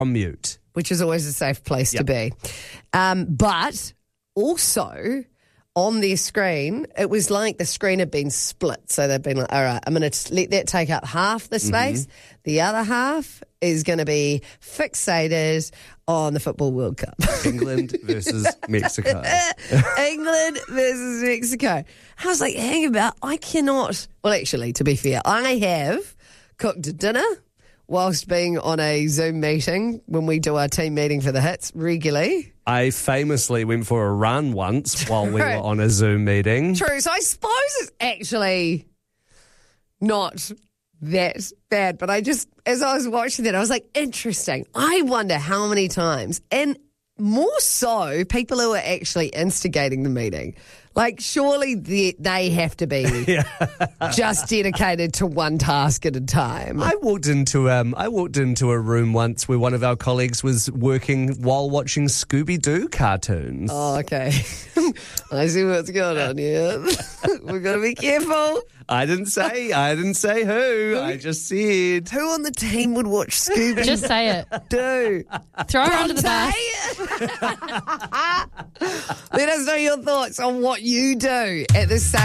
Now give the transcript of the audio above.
on mute. which is always a safe place to be. But also on their screen, it was like the screen had been split. So they've been like, all right, I'm going to let that take up half the space. The other half is going to be fixated on the Football World Cup. England versus Mexico. England versus Mexico. I was like, hang about, I cannot. Well, actually, to be fair, I have cooked dinner whilst being on a Zoom meeting when we do our team meeting for the Hits regularly. I famously went for a run once while we were on a Zoom meeting. True. So I suppose it's actually not that bad. But I just, as I was watching that, I was like, interesting. I wonder how many times, and more so, people who are actually instigating the meeting. Like, surely they have to be just dedicated to one task at a time. I walked into a room once where one of our colleagues was working while watching Scooby-Doo cartoons. Oh, okay. I see what's going on here. We've got to be careful. I didn't say who. I just said. Who on the team would watch Scooby? Just say it. Do. Throw her under the bus. Let us know your thoughts on what you do at the same